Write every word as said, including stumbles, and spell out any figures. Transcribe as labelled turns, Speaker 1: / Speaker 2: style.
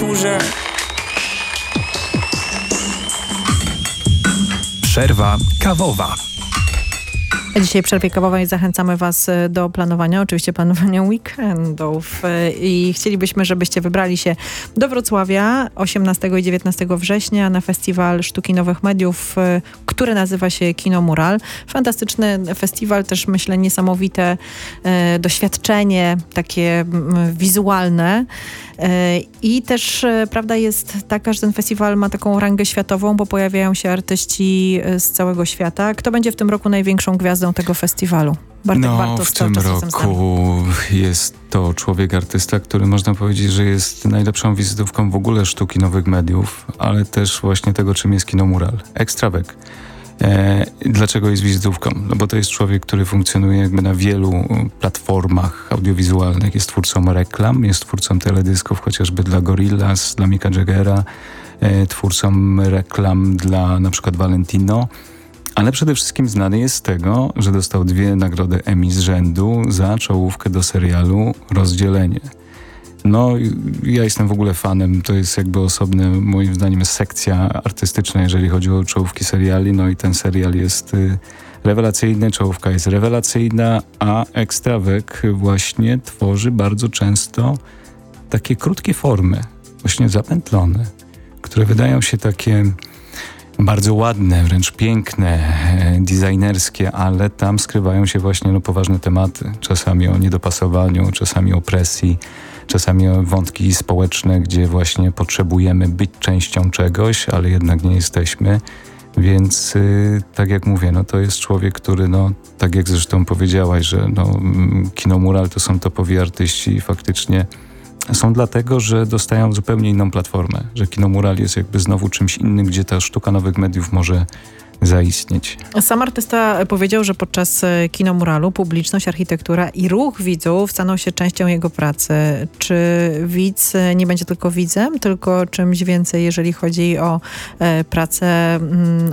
Speaker 1: klawiaturze.
Speaker 2: Przerwa kawowa.
Speaker 3: Dzisiaj w przerwie kawowej zachęcamy Was do planowania, oczywiście planowania weekendów i chcielibyśmy, żebyście wybrali się do Wrocławia osiemnastego i dziewiętnastego września na Festiwal Sztuki Nowych Mediów, który nazywa się Kino Mural. Fantastyczny festiwal, też myślę niesamowite e, doświadczenie, takie m, wizualne. E, I też e, prawda jest taka, że ten festiwal ma taką rangę światową, bo pojawiają się artyści z całego świata. Kto będzie w tym roku największą gwiazdą tego festiwalu? Bartek
Speaker 2: no,
Speaker 3: Bartos
Speaker 2: w tym roku jest to człowiek artysta, który można powiedzieć, że jest najlepszą wizytówką w ogóle sztuki nowych mediów, ale też właśnie tego, czym jest Kino Mural. Ekstrawek. E, dlaczego jest wizytówką? No bo to jest człowiek, który funkcjonuje jakby na wielu platformach audiowizualnych. Jest twórcą reklam, jest twórcą teledysków, chociażby dla Gorillaz, dla Micka Jaggera, e, twórcą reklam dla na przykład Valentino. Ale przede wszystkim znany jest z tego, że dostał dwie nagrody Emmy z rzędu za czołówkę do serialu Rozdzielenie. No, ja jestem w ogóle fanem, to jest jakby osobna, moim zdaniem, sekcja artystyczna, jeżeli chodzi o czołówki seriali, no i ten serial jest y, rewelacyjny, czołówka jest rewelacyjna, a Ekstrawek właśnie tworzy bardzo często takie krótkie formy, właśnie zapętlone, które wydają się takie bardzo ładne, wręcz piękne, designerskie, ale tam skrywają się właśnie no, poważne tematy. Czasami o niedopasowaniu, czasami o presji, czasami o wątki społeczne, gdzie właśnie potrzebujemy być częścią czegoś, ale jednak nie jesteśmy. Więc yy, tak jak mówię, no to jest człowiek, który, no tak jak zresztą powiedziałaś, że no, Kino Mural to są topowi artyści i faktycznie są dlatego, że dostają zupełnie inną platformę, że Kino Mural jest jakby znowu czymś innym, gdzie ta sztuka nowych mediów może zaistnieć.
Speaker 3: Sam artysta powiedział, że podczas Kino Muralu publiczność, architektura i ruch widzów staną się częścią jego pracy. Czy widz nie będzie tylko widzem, tylko czymś więcej, jeżeli chodzi o e, pracę m,